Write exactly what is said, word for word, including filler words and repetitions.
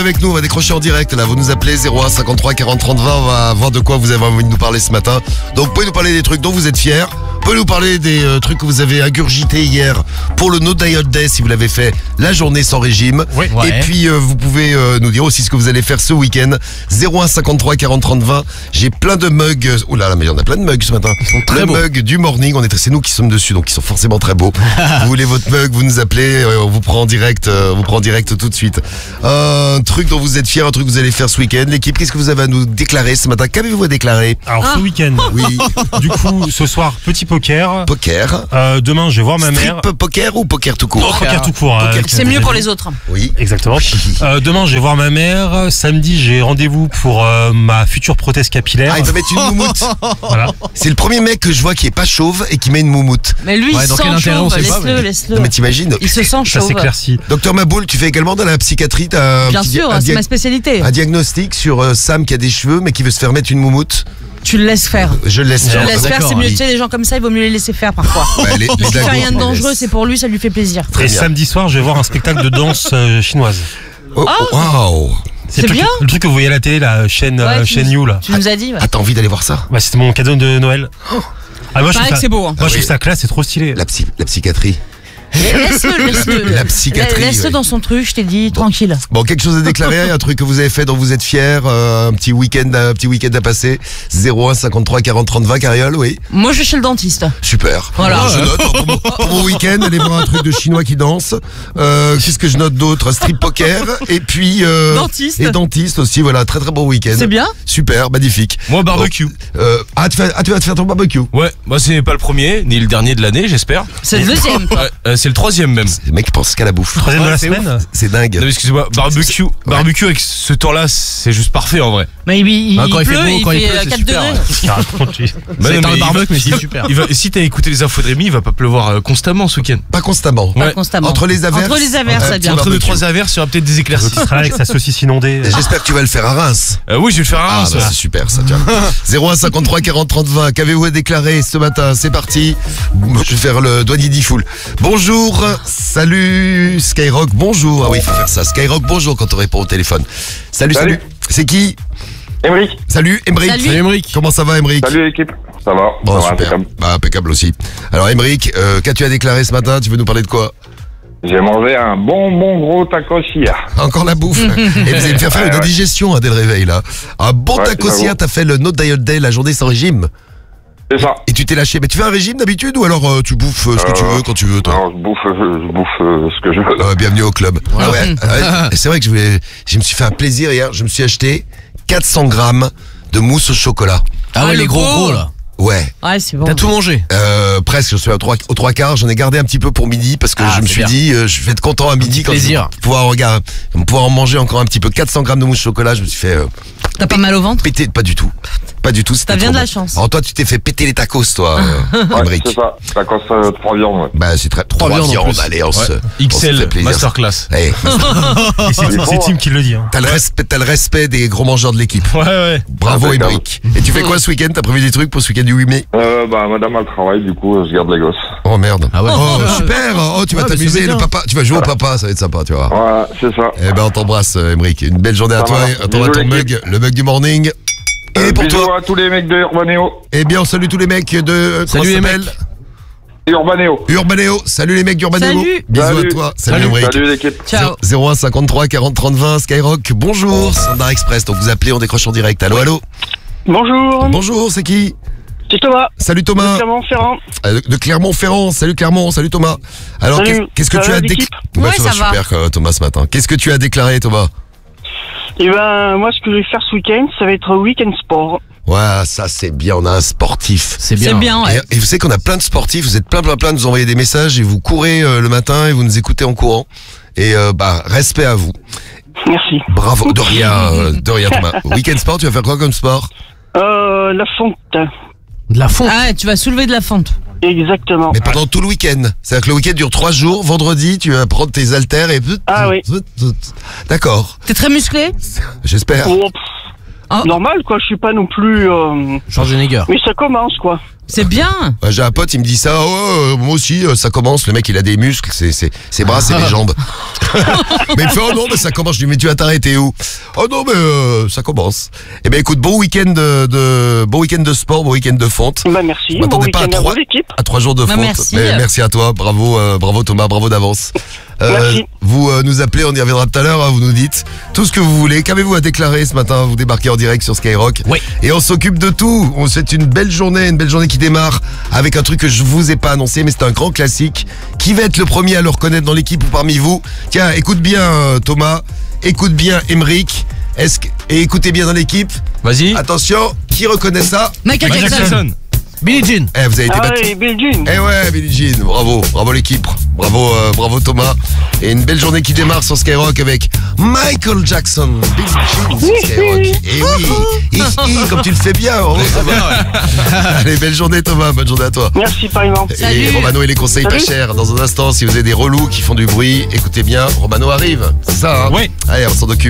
Avec nous, on va décrocher en direct là, vous nous appelez zéro un cinquante-trois quarante trente vingt, on va voir de quoi vous avez envie de nous parler ce matin. Donc vous pouvez nous parler des trucs dont vous êtes fiers, vous pouvez nous parler des euh, trucs que vous avez ingurgités hier pour le No Diet Day si vous l'avez fait la journée sans régime. Oui. Et Ouais. puis euh, vous pouvez euh, nous dire aussi ce que vous allez faire ce week-end. zéro un cinquante-trois quarante trente vingt, j'ai plein de mugs, euh, oh là là mais il y en a plein de mugs ce matin. très Le beaux. mug du morning, on est, c'est nous qui sommes dessus donc ils sont forcément très beaux. Vous voulez votre mug, vous nous appelez, euh, on vous prend en direct, euh, on vous prend en direct tout de suite. Un truc dont vous êtes fiers, un truc que vous allez faire ce week-end. L'équipe, qu'est-ce que vous avez à nous déclarer ce matin? Qu'avez-vous à déclarer? Alors ce week-end, Oui, du coup, ce soir, petit poker. poker. Euh, demain, je vais voir ma mère. Strip poker ou poker tout court? Poker tout court. Poker hein, tout C'est mieux pour les autres. Oui. Exactement. Euh, demain, je vais voir ma mère. Samedi, j'ai rendez-vous pour euh, ma future prothèse capillaire. Ah, il va mettre une moumoute. Voilà. C'est le premier mec que je vois qui est pas chauve et qui met une moumoute. Mais lui, Ouais, il dans sent quel intérêt, on chauve. sait pas, Laisse-le, mais- laisse-le. Non mais t'imagines? Il se sent Ça chauve. s'éclaircit. Docteur Maboul, tu fais également dans la psychiatrie, t'as un Bien petit- sûr, un, c'est dia- ma spécialité. un diagnostic sur euh, Sam qui a des cheveux mais qui veut se faire mettre une moumoute. Tu le laisses faire. Je le laisse Tu faire. le laisses faire, d'accord, c'est mieux. oui. Tu sais, les gens comme ça, il vaut mieux les laisser faire parfois. Ouais, les- les Tu fais dagos, rien de on les dangereux, laisse. c'est pour lui, ça lui fait plaisir. Très Et bien. samedi soir, je vais voir un spectacle de danse euh, chinoise. Oh, oh, waouh. C'est le truc- bien. Le truc que vous voyez à la télé, la chaîne, Ouais, euh, tu chaîne nous- You là. Tu nous as dit, ouais. Ah, t'as envie d'aller voir ça? Bah, c'était mon cadeau de Noël. Ah, moi, je Pareil trouve que ça, c'est beau, hein. moi, je Ah trouve oui. ça classe, c'est trop stylé. La, psy, la psychiatrie. Laisse-le, laisse-le. La psychiatrie, Laisse-le ouais. dans son truc, je t'ai dit, tranquille. Bon, quelque chose à déclarer, un truc que vous avez fait dont vous êtes fiers, euh, un petit week-end, un petit week-end à passer. zéro un cinquante-trois quarante trente vingt, Cariole, oui. Moi, je vais chez le dentiste. Super. Voilà. Alors, je note pour mon, pour mon week-end, allez voir un truc de chinois qui danse. Euh, qu'est-ce que je note d'autre? Strip poker et puis euh, Dentiste. Et dentiste aussi. Voilà, très très bon week-end. C'est bien. Super, magnifique. Moi, barbecue. Euh, ah, tu, fais- ah, tu vas te faire ton barbecue. Ouais, moi c'est pas le premier, ni le dernier de l'année, j'espère. C'est le deuxième. Ouais, euh, c'est le troisième même. Les mecs pensent qu'à la bouffe. Troisième de la c'est semaine. C'est dingue. Non, mais excusez-moi, barbecue, barbecue avec ce temps-là, c'est juste parfait en vrai. Mais il, il, Ah, quand il fait pleut, beau, il quand il fait pleut, euh, c'est quatre super, degrés. ouais. Qu'est-ce qu'il raconte, lui Bah C'est non, un mais il barbecue, va- mais c'est super. Il va, si t'as écouté les infos de Rémi, il va pas pleuvoir euh, constamment ce week-end. Pas constamment. Pas Ouais. constamment. Entre les averses. Entre les averses, un ça petit vient. Entre deux, barbecue. trois averses, il y aura peut-être des éclaircies. Il sera là avec sa saucisse inondée. J'espère que tu vas le faire à Reims. Euh, oui, je vais le faire à Ah, Reims. bah, ouais. c'est super ça, tiens. zéro un cinquante-trois quarante trente vingt, qu'avez-vous à déclarer ce matin? C'est parti. Je vais faire le douanier d'Ifoul. Bonjour, salut Skyrock, bonjour. Ah oui, il faut faire ça. Skyrock, bonjour quand on répond au téléphone. Salut, salut. Salut. C'est qui? Émeric, Salut, Emeric. Salut. Salut Emeric. Comment ça va, Emeric? salut l'équipe. Ça va, Bon, ça va, super. impeccable. Bah, impeccable aussi. Alors, Emeric, euh, qu'as-tu à déclarer ce matin? Tu veux nous parler de quoi? J'ai mangé un bon bon gros tacos hier. Encore la bouffe. Et vous allez me faire faire Ouais, une ouais. indigestion hein, dès le réveil, là. Un bon Ouais, taco j'avoue. hier, t'as fait le No Diet Day, la journée sans régime. C'est ça. Et tu t'es lâché. Mais tu fais un régime d'habitude ou alors euh, tu bouffes euh, ce que tu Euh, veux quand tu veux, toi? Alors je bouffe, je, je bouffe euh, ce que je veux. Euh, bienvenue au club. Ah ouais, euh, c'est vrai que je, voulais- je me suis fait un plaisir hier. Je me suis acheté quatre cents grammes de mousse au chocolat. Ah ouais, Ah, les le gros beau. gros là. Ouais, Ouais, c'est bon. T'as tout mangé. euh, presque. Je suis aux trois, aux trois quarts. J'en ai gardé un petit peu pour midi parce que Ah, je me c'est suis bien. dit, euh, je vais être content à midi quand plaisir. je vais pouvoir, regarder, pouvoir en manger encore un petit peu. quatre cents grammes de mousse au chocolat. Je me suis fait euh, T'as pas mal au ventre? péter. Pas du tout. Pas du tout. C'était T'as bien trop de la bon. chance. Alors toi, tu t'es fait péter les tacos, toi, euh, Ouais, Emeric. c'est ça. Tacos euh, trois viandes. Ouais. Bah c'est très trois viandes en viandes. plus. Allez, on se, Ouais. on se fait X L, plaisir. masterclass. Eh, Et c'est Il faut, c'est Tim hein. qui le dit. Hein. t'as le respect, t'as le respect des gros mangeurs de l'équipe. Ouais, ouais. Bravo, Impeccable. Emeric. Et tu fais quoi ce week-end? T'as prévu des trucs pour ce week-end du huit mai? Euh, bah madame a le travail, du coup euh, je garde les gosses. Oh merde. Ah ouais. Oh super. Oh tu vas Ouais, mais t'amuser c'est le bien. papa. Tu vas jouer au papa, ça va être sympa, tu vois. Voilà, c'est ça. Eh ben on t'embrasse, euh, Emeric. Une belle journée à Ça toi. va. Et attends, Bisous, ton mug, l'équipe. le mug du morning. Et Euh, pour bisous toi. à tous les mecs de Urbanéo. Eh bien on salue tous les mecs de. euh, comment Salut ça les s'appelle mecs. Urbanéo. Urbanéo. Salut les mecs d'Urbanéo. Salut. Bisous Salut. à toi. Salut, Salut, Emeric. salut l'équipe. Ciao. zéro un cinquante-trois quarante trente vingt Skyrock. Bonjour. Standard Express. Donc vous appelez, on décroche en direct. Allô, allô. Bonjour, Bonjour, c'est qui? c'est Thomas, Salut Thomas. de Clermont-Ferrand. Euh, de Clermont-Ferrand. Salut Clermont, salut Thomas. Alors, Salut. qu'est- qu'est-ce que Ça tu va, as déclaré? l'équipe Ouais, ça va ça va. super, euh, Thomas, ce matin. Qu'est-ce que tu as déclaré, Thomas? Et ben, moi, ce que je vais faire ce week-end, ça va être un week-end sport. Ouais, ça c'est bien, on a un sportif. C'est bien. C'est bien, ouais. Et, et vous savez qu'on a plein de sportifs, vous êtes plein plein plein de nous envoyer des messages et vous courez euh, le matin et vous nous écoutez en courant. Et euh, bah, respect à vous. Merci. Bravo, de rien, euh, de rien Thomas. Week-end sport, tu vas faire quoi comme sport? Euh, la fonte. De la fonte. Ah, tu vas soulever de la fonte. Exactement. Mais pendant tout le week-end. C'est-à-dire que le week-end dure trois jours. Vendredi, tu vas prendre tes haltères et... Ah oui. D'accord, T'es très musclé? j'espère. Oh, pff, Ah. Normal, quoi. Je suis pas non plus. euh, Schwarzenegger. Mais ça commence, quoi. C'est bien. Ouais, j'ai un pote, il me dit ça. Oh, euh, moi aussi, euh, ça commence. Le mec, il a des muscles, c'est, c'est, ses bras, c'est les jambes. Mais il me fait, oh non, mais ça commence. Je lui dis, mais tu vas t'arrêter où? Oh non, mais euh, ça commence. Eh ben, écoute, bon week-end de, de bon week-end de sport, bon week-end de fonte. Bah merci, Je bon m'attendais pas à week-end à trois, vous l'équipe. à trois jours de Bah, fonte. merci. Mais merci à toi, bravo, euh, bravo Thomas, bravo d'avance. Euh, Merci. vous euh, nous appelez, on y reviendra tout à l'heure, hein, vous nous dites tout ce que vous voulez. Qu'avez-vous à déclarer ce matin? Vous débarquez en direct sur Skyrock. Oui. Et on s'occupe de tout. On souhaite une belle journée, une belle journée qui démarre avec un truc que je vous ai pas annoncé, mais c'est un grand classique. Qui va être le premier à le reconnaître dans l'équipe ou parmi vous? Tiens, écoute bien euh, Thomas, écoute bien Emeric. Est-ce que... Et écoutez bien dans l'équipe. Vas-y. Attention, qui reconnaît ça? Michael Michael Jackson. Jackson. Billie Jean. Eh, vous avez été Ah battu. ouais, Bill Jean. Eh ouais, Billie Jean, bravo, bravo l'équipe, bravo, euh, bravo Thomas. Et une belle journée qui démarre sur Skyrock avec Michael Jackson, Billie Jean sur Skyrock. Et oui, hi, hi, comme tu le fais bien, bravo Thomas. Allez, belle journée Thomas, bonne journée à toi. Merci, pareillement. Et Salut. Romano et les conseils pas Salut. chers. Dans un instant, si vous avez des relous qui font du bruit, écoutez bien, Romano arrive, c'est ça hein? Oui. Allez, on s'en occupe.